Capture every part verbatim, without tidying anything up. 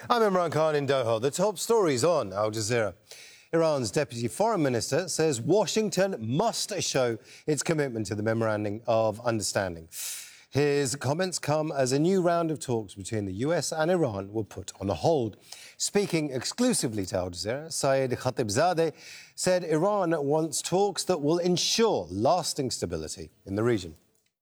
I'm Imran Khan in Doha. The top stories on Al Jazeera. Iran's Deputy Foreign Minister says Washington must show its commitment to the Memorandum of Understanding. His comments come as a new round of talks between the U S and Iran were put on hold. Speaking exclusively to Al Jazeera, Saeed Khatibzadeh said Iran wants talks that will ensure lasting stability in the region.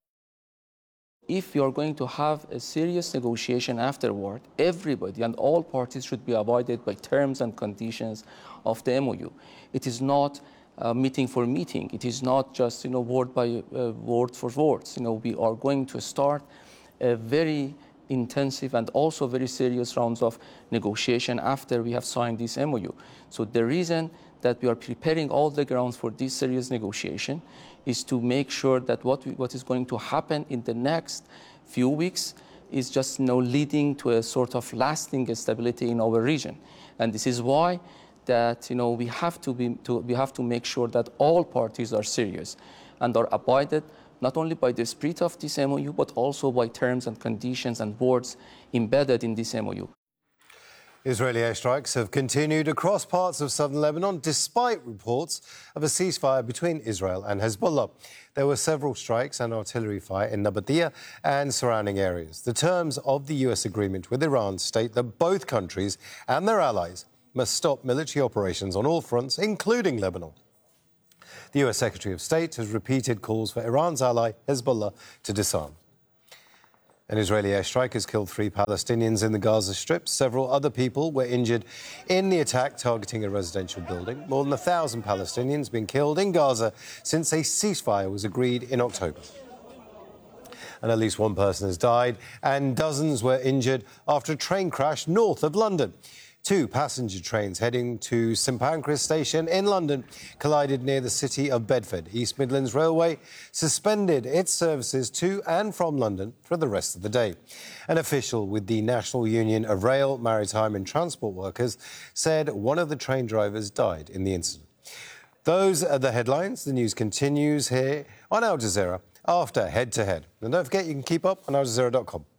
If you are going to have a serious negotiation afterward, everybody and all parties should be abided by terms and conditions of the M O U. It is not uh, meeting for meeting. It is not just, you know, word by uh, word for words. You know, we are going to start a very intensive and also very serious rounds of negotiation after we have signed this M O U. So the reason that we are preparing all the grounds for this serious negotiation is to make sure that what, we, what is going to happen in the next few weeks is just, you know, leading to a sort of lasting stability in our region. And this is why that, you know, we have to, be, to, we have to make sure that all parties are serious and are abided not only by the spirit of this M O U, but also by terms and conditions and words embedded in this M O U. Israeli airstrikes have continued across parts of southern Lebanon despite reports of a ceasefire between Israel and Hezbollah. There were several strikes and artillery fire in Nabatea and surrounding areas. The terms of the U S agreement with Iran state that both countries and their allies must stop military operations on all fronts, including Lebanon. The U S Secretary of State has repeated calls for Iran's ally Hezbollah to disarm. An Israeli airstrike has killed three Palestinians in the Gaza Strip. Several other people were injured in the attack targeting a residential building. More than a thousand Palestinians have been killed in Gaza since a ceasefire was agreed in October. And at least one person has died and dozens were injured after a train crash north of London. Two passenger trains heading to St Pancras Station in London collided near the city of Bedford. East Midlands Railway suspended its services to and from London for the rest of the day. An official with the National Union of Rail, Maritime and Transport Workers said one of the train drivers died in the incident. Those are the headlines. The news continues here on Al Jazeera after Head to Head. And don't forget, you can keep up on al jazeera dot com.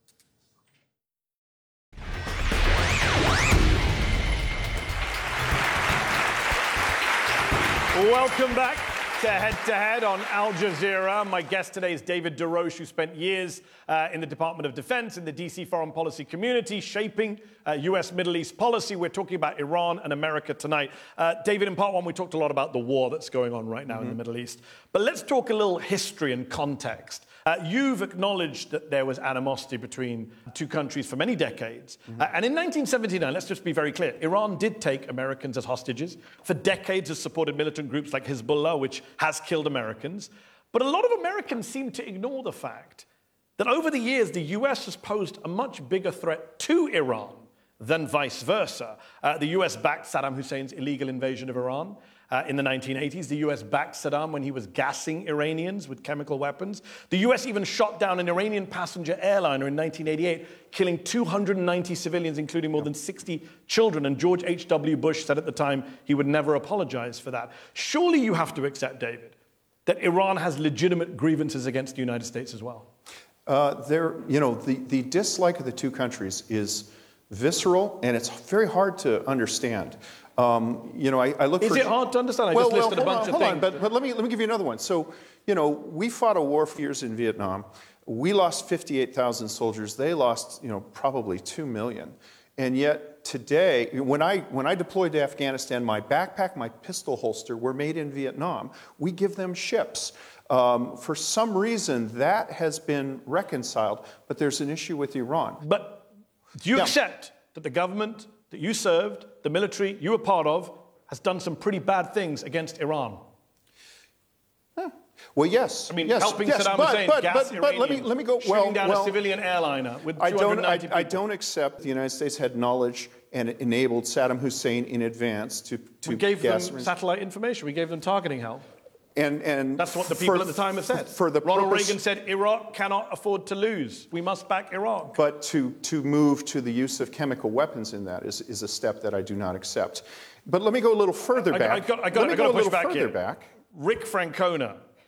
Welcome back to Head to Head on Al Jazeera. My guest today is David DeRoche, who spent years uh, in the Department of Defense in the D C foreign policy community, shaping uh, U S Middle East policy. We're talking about Iran and America tonight. Uh, David, in part one, we talked a lot about the war that's going on right now mm-hmm. in the Middle East. But let's talk a little history and context. Uh, you've acknowledged that there was animosity between two countries for many decades. Mm-hmm. Uh, and in nineteen seventy-nine, let's just be very clear, Iran did take Americans as hostages. For decades has supported militant groups like Hezbollah, which has killed Americans. But a lot of Americans seem to ignore the fact that over the years, the U S has posed a much bigger threat to Iran than vice versa. Uh, the U S backed Saddam Hussein's illegal invasion of Iran. Uh, in the nineteen eighties, the U S backed Saddam when he was gassing Iranians with chemical weapons. The U S even shot down an Iranian passenger airliner in nineteen eighty-eight, killing two hundred ninety civilians, including more than sixty children. And George H W Bush said at the time he would never apologize for that. Surely you have to accept, David, that Iran has legitimate grievances against the United States as well. Uh, there, you know, the, the dislike of the two countries is visceral, and it's very hard to understand. Um, you know, I, I look Is for... it hard to understand? I well, just listed well, a bunch on, of hold things. On, but, but let me let me give you another one. So, you know, we fought a war for years in Vietnam. We lost fifty-eight thousand soldiers. They lost, you know, probably two million. And yet today, when I when I deployed to Afghanistan, my backpack, my pistol holster were made in Vietnam. We give them ships. Um, for some reason, that has been reconciled, but there's an issue with Iran. But do you yeah. accept that the government that you served, the military you were part of, has done some pretty bad things against Iran? Huh. Well, yes. I mean, yes, helping yes, Saddam but, Hussein but, gas but, Iranians, but let me let me go. shooting Well, down well, a civilian airliner with I two don't. hundred ninety I, people. I don't accept the United States had knowledge and enabled Saddam Hussein in advance to to We gave gas them satellite information. We gave them targeting help. And, and That's what the people for, at the time have said. For the Ronald purpose, Reagan said Iraq cannot afford to lose. We must back Iraq. But to, to move to the use of chemical weapons in that is, is a step that I do not accept. But let me go a little further I, back. I, I got, I got, let me I got go to a push little back further here. back. Rick Francona,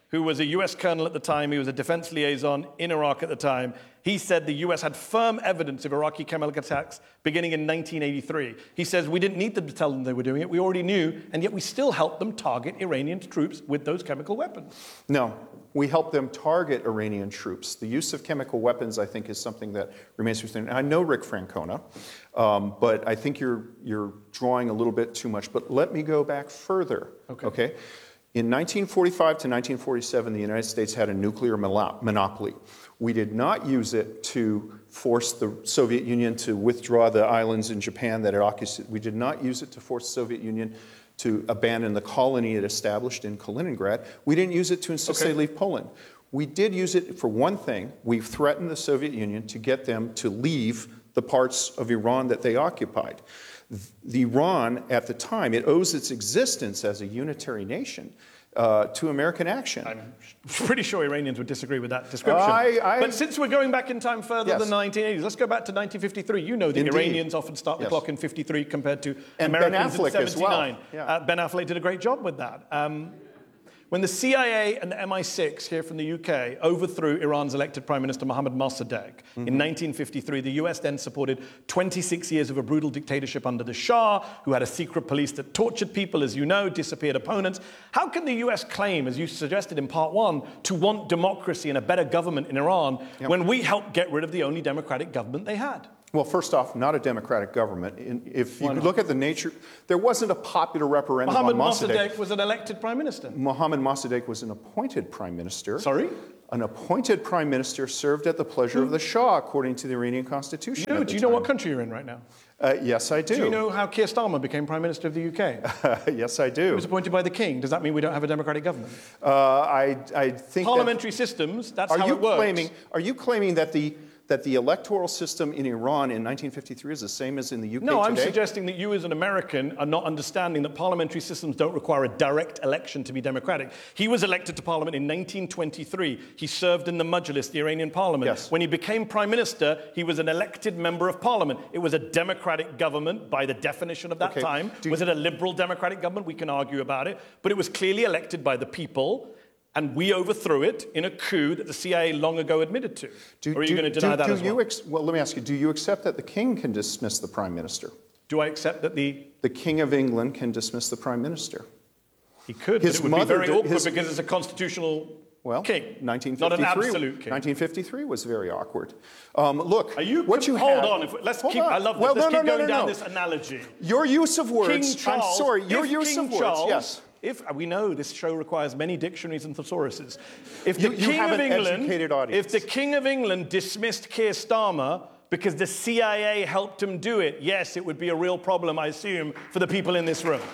who was a U S colonel at the time. He was a defense liaison in Iraq at the time. He said the U S had firm evidence of Iraqi chemical attacks beginning in nineteen eighty-three. He says we didn't need them to tell them they were doing it. We already knew, and yet we still helped them target Iranian troops with those chemical weapons. No, we helped them target Iranian troops. The use of chemical weapons, I think, is something that remains to be seen. I know Rick Francona, um, but I think you're, you're drawing a little bit too much. But let me go back further, okay? okay? In nineteen forty-five to nineteen forty-seven, the United States had a nuclear monopoly. We did not use it to force the Soviet Union to withdraw the islands in Japan that it occupied. We did not use it to force the Soviet Union to abandon the colony it established in Kaliningrad. We didn't use it to insist okay. they leave Poland. We did use it for one thing. We threatened the Soviet Union to get them to leave the parts of Iran that they occupied. The Iran, at the time, it owes its existence as a unitary nation uh, to American action. I'm pretty sure Iranians would disagree with that description. I, I, but since we're going back in time further yes. than the nineteen eighties, let's go back to nineteen fifty-three. You know the Indeed. Iranians often start the yes. clock in fifty-three compared to and Americans Ben Affleck in seventy-nine. As well. Yeah. Uh, Ben Affleck did a great job with that. Um, When the C I A and the M I six here from the U K overthrew Iran's elected Prime Minister Mohammad Mossadegh mm-hmm. in nineteen fifty-three, the U S then supported twenty-six years of a brutal dictatorship under the Shah, who had a secret police that tortured people, as you know, disappeared opponents. How can the U S claim, as you suggested in part one, to want democracy and a better government in Iran yep. when we helped get rid of the only democratic government they had? Well, first off, not a democratic government. If you look at the nature, there wasn't a popular referendum Mohammad on Mossadegh. Mossadegh was an elected prime minister. Mohammad Mossadegh was an appointed prime minister. Sorry? An appointed prime minister served at the pleasure of the Shah, according to the Iranian constitution. You know, do you time. know what country you're in right now? Uh, yes, I do. Do you know how Keir Starmer became prime minister of the U K? Yes, I do. He was appointed by the king. Does that mean we don't have a democratic government? Uh, I, I think Parliamentary that, systems, that's are how you it works. Claiming, are you claiming that the that the electoral system in Iran in nineteen fifty-three is the same as in the U K no, today? I'm suggesting that you as an American are not understanding that parliamentary systems don't require a direct election to be democratic. He was elected to parliament in nineteen twenty-three. He served in the Majlis, the Iranian parliament. Yes. When he became prime minister, he was an elected member of parliament. It was a democratic government by the definition of that Okay. time. Do was it a liberal democratic government? We can argue about it. But it was clearly elected by the people. And we overthrew it in a coup that the C I A long ago admitted to. Do, or are you do, going to deny do, that do as well? you ex- well, let me ask you, do you accept that the king can dismiss the prime minister? Do I accept that the... The king of England can dismiss the prime minister. He could, His but it would mother be very did- awkward his- because it's a constitutional Well, king, nineteen not an fifty-three, absolute king. nineteen fifty-three was very awkward. Um, look, Are you, what you hold have, on, if, let's hold keep, on. I love this, well, let's no, keep no, going no, down no. this analogy. Your use of words, King Charles, I'm sorry, your if use King of words, Charles, yes. If, we know this show requires many dictionaries and thesauruses. If the You- you King have of an England, educated audience. if the King of England dismissed Keir Starmer because the C I A helped him do it, yes, it would be a real problem, I assume, for the people in this room.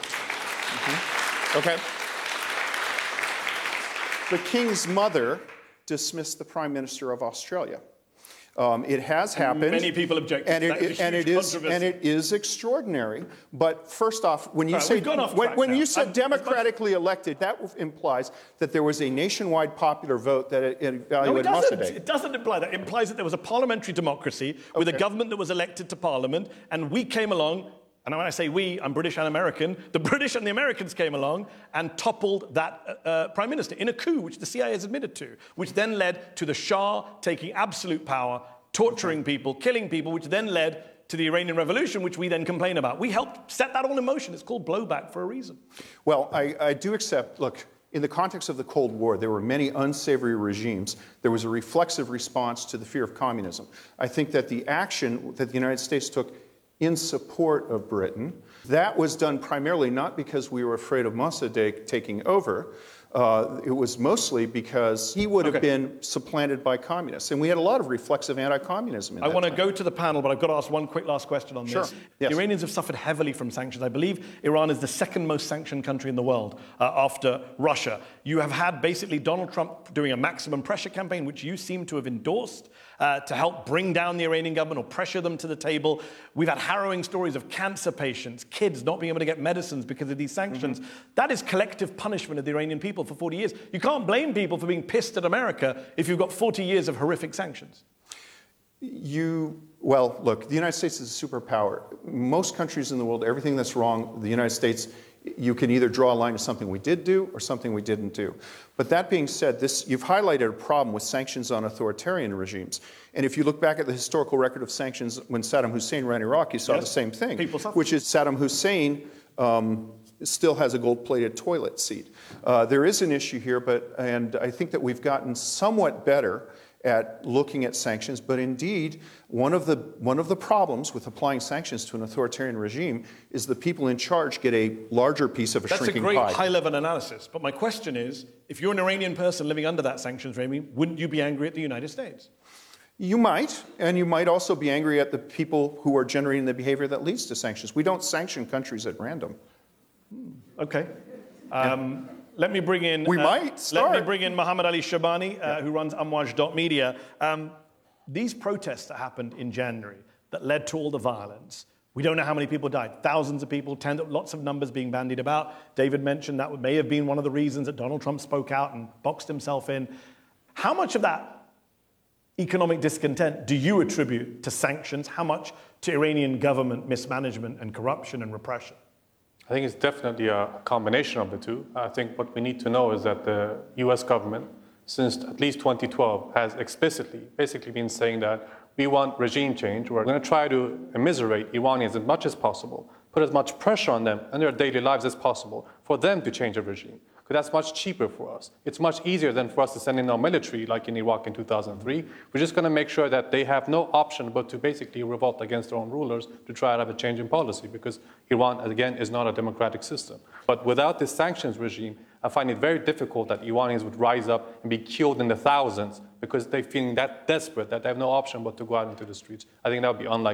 Mm-hmm. Okay. The king's mother dismissed the prime minister of Australia. Um, it has happened. Many people object to and that. it, It's and huge it is controversy. and it is extraordinary. But first off, when you Right, say we've gone off when, track when now. you said I'm- democratically elected, that implies that there was a nationwide popular vote that it, it No, it evaluated doesn't. Mossadegh. It doesn't imply that. It implies that there was a parliamentary democracy with a Okay. government that was elected to parliament, and we came along, and when I say we, I'm British and American, the British and the Americans came along and toppled that uh, uh, prime minister in a coup, which the C I A has admitted to, which then led to the Shah taking absolute power, torturing people, killing people, which then led to the Iranian Revolution, which we then complain about. We helped set that all in motion. It's called blowback for a reason. Well, I, I do accept, look, in the context of the Cold War, there were many unsavory regimes. There was a reflexive response to the fear of communism. I think that the action that the United States took in support of Britain, that was done primarily not because we were afraid of Mossadegh taking over. Uh, it was mostly because he would have Okay. been supplanted by communists. And we had a lot of reflexive anti-communism in I that want to time. go to the panel, but I've got to ask one quick last question on Sure. this. Yes. The Iranians have suffered heavily from sanctions. I believe Iran is the second most sanctioned country in the world uh, after Russia. You have had basically Donald Trump doing a maximum pressure campaign, which you seem to have endorsed uh, to help bring down the Iranian government or pressure them to the table. We've had harrowing stories of cancer patients, kids not being able to get medicines because of these sanctions. Mm-hmm. That is collective punishment of the Iranian people for forty years. You can't blame people for being pissed at America if you've got forty years of horrific sanctions. You, well, look, the United States is a superpower. Most countries in the world, everything that's wrong, the United States You can either draw a line to something we did do or something we didn't do. But that being said, this, you've highlighted a problem with sanctions on authoritarian regimes. And if you look back at the historical record of sanctions when Saddam Hussein ran Iraq, you saw yes. the same thing, People which is Saddam Hussein um, still has a gold-plated toilet seat. Uh, there is an issue here, but and I think that we've gotten somewhat better at looking at sanctions, but indeed, one of the one of the problems with applying sanctions to an authoritarian regime is the people in charge get a larger piece of a That's shrinking a great pie. high-level analysis. But my question is, if you're an Iranian person living under that sanctions regime, wouldn't you be angry at the United States? You might, and you might also be angry at the people who are generating the behavior that leads to sanctions. We don't sanction countries at random. Okay. Um, Let me bring in. We uh, might start. Let me bring in Mohammed Ali Shabani, uh, who runs Amwaj dot media. Um, these protests that happened in January that led to all the violence, we don't know how many people died. Thousands of people, tens, lots of numbers being bandied about. David mentioned that may have been one of the reasons that Donald Trump spoke out and boxed himself in. How much of that economic discontent do you attribute to sanctions? How much to Iranian government mismanagement and corruption and repression? I think it's definitely a combination of the two. I think what we need to know is that the U S government, since at least twenty twelve, has explicitly basically been saying that we want regime change. We're going to try to immiserate Iranians as much as possible, put as much pressure on them in their daily lives as possible for them to change the regime. Because that's much cheaper for us. It's much easier than for us to send in our military, like in Iraq in two thousand three. We're just going to make sure that they have no option but to basically revolt against their own rulers to try to have a change in policy, because Iran, again, is not a democratic system. But without this sanctions regime, I find it very difficult that Iranians would rise up and be killed in the thousands because they're feeling that desperate that they have no option but to go out into the streets. I think that would be unlikely.